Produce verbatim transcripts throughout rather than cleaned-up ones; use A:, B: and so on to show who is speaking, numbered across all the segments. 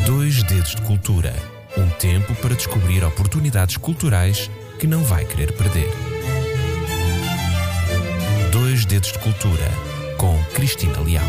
A: Dois Dedos de Cultura. Um tempo para descobrir oportunidades culturais que não vai querer perder. Dois Dedos de Cultura, com Cristina Leal.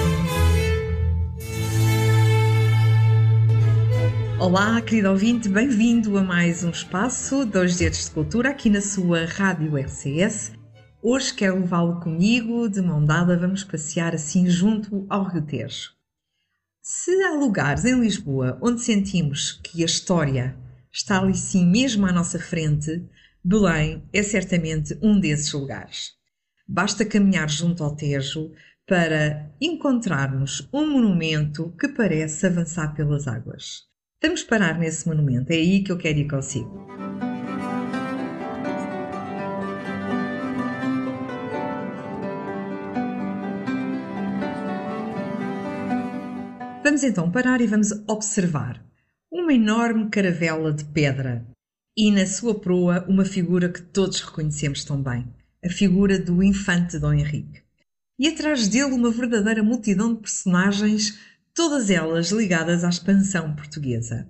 B: Olá, querido ouvinte, bem-vindo a mais um espaço Dois Dedos de Cultura aqui na sua Rádio R C S. Hoje quero levá-lo comigo, de mão dada, vamos passear assim junto ao Rio Tejo. Se há lugares em Lisboa onde sentimos que a história está ali sim mesmo à nossa frente, Belém é certamente um desses lugares. Basta caminhar junto ao Tejo para encontrarmos um monumento que parece avançar pelas águas. Vamos parar nesse monumento, é aí que eu quero ir consigo. Vamos então parar e vamos observar uma enorme caravela de pedra e na sua proa uma figura que todos reconhecemos tão bem, a figura do infante Dom Henrique. E atrás dele uma verdadeira multidão de personagens, todas elas ligadas à expansão portuguesa.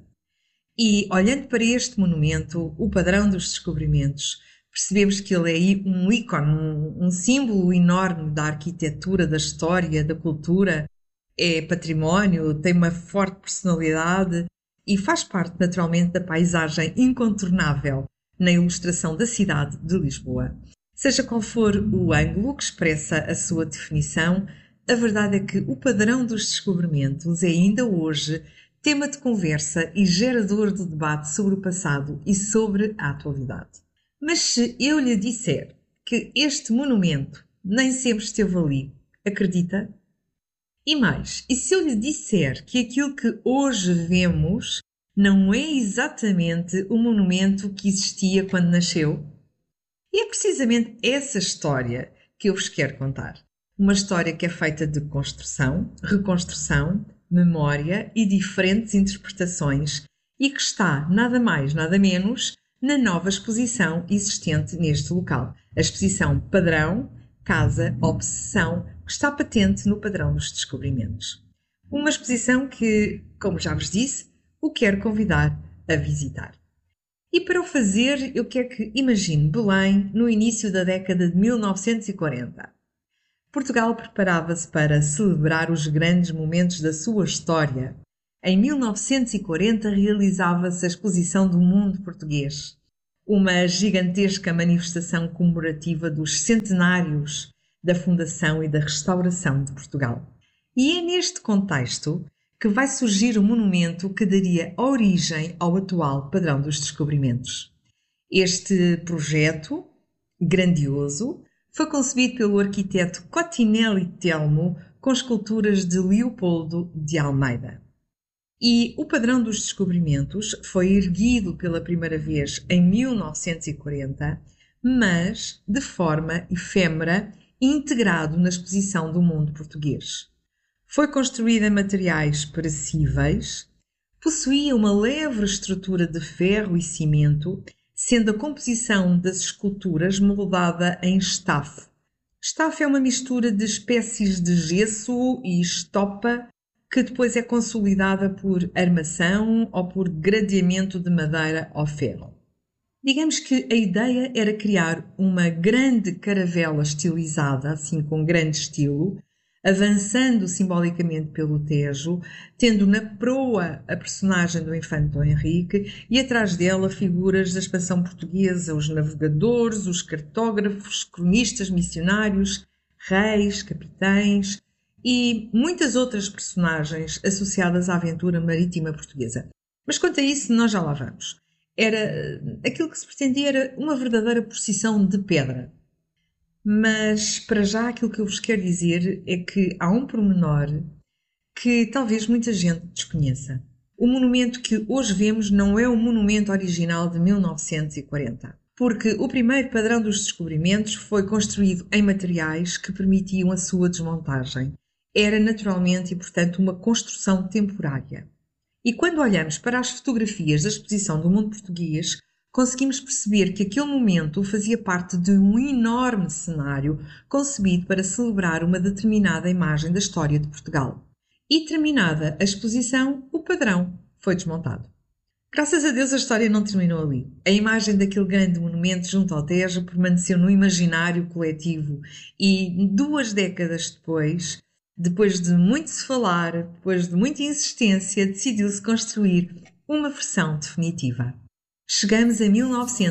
B: E olhando para este monumento, o padrão dos descobrimentos, percebemos que ele é aí um ícone, um, um símbolo enorme da arquitetura, da história, da cultura. É património, tem uma forte personalidade e faz parte naturalmente da paisagem incontornável na ilustração da cidade de Lisboa. Seja qual for o ângulo que expressa a sua definição, a verdade é que o padrão dos descobrimentos é ainda hoje tema de conversa e gerador de debate sobre o passado e sobre a atualidade. Mas se eu lhe disser que este monumento nem sempre esteve ali, acredita? E mais, e se eu lhe disser que aquilo que hoje vemos não é exatamente o monumento que existia quando nasceu? E é precisamente essa história que eu vos quero contar. Uma história que é feita de construção, reconstrução, memória e diferentes interpretações e que está, nada mais, nada menos, na nova exposição existente neste local. A exposição Padrão, Casa, Obsessão, que está patente no padrão dos descobrimentos. Uma exposição que, como já vos disse, o quero convidar a visitar. E para o fazer, eu quero que imagine Belém no início da década de mil novecentos e quarenta. Portugal preparava-se para celebrar os grandes momentos da sua história. Em mil novecentos e quarenta realizava-se a Exposição do Mundo Português, uma gigantesca manifestação comemorativa dos centenários da fundação e da restauração de Portugal. E é neste contexto que vai surgir o monumento que daria origem ao atual padrão dos descobrimentos. Este projeto, grandioso, foi concebido pelo arquiteto Cotinelli Telmo com esculturas de Leopoldo de Almeida. E o padrão dos descobrimentos foi erguido pela primeira vez em mil novecentos e quarenta, mas de forma efêmera e integrado na exposição do mundo português. Foi construído em materiais perecíveis, possuía uma leve estrutura de ferro e cimento, sendo a composição das esculturas moldada em estafo. Estafo é uma mistura de espécies de gesso e estopa que depois é consolidada por armação ou por gradeamento de madeira ao ferro. Digamos que a ideia era criar uma grande caravela estilizada, assim com grande estilo, avançando simbolicamente pelo Tejo, tendo na proa a personagem do infante Dom Henrique e atrás dela figuras da expansão portuguesa, os navegadores, os cartógrafos, cronistas missionários, reis, capitães e muitas outras personagens associadas à aventura marítima portuguesa. Mas quanto a isso, nós já lá vamos. Era, aquilo que se pretendia era uma verdadeira procissão de pedra. Mas, para já, aquilo que eu vos quero dizer é que há um pormenor que talvez muita gente desconheça. O monumento que hoje vemos não é o monumento original de mil novecentos e quarenta, porque o primeiro padrão dos descobrimentos foi construído em materiais que permitiam a sua desmontagem. Era naturalmente e, portanto, uma construção temporária. E quando olhamos para as fotografias da exposição do mundo português, conseguimos perceber que aquele momento fazia parte de um enorme cenário concebido para celebrar uma determinada imagem da história de Portugal. E terminada a exposição, o padrão foi desmontado. Graças a Deus a história não terminou ali. A imagem daquele grande monumento junto ao Tejo permaneceu no imaginário coletivo e duas décadas depois, depois de muito se falar, depois de muita insistência, decidiu-se construir uma versão definitiva. Chegamos a mil novecentos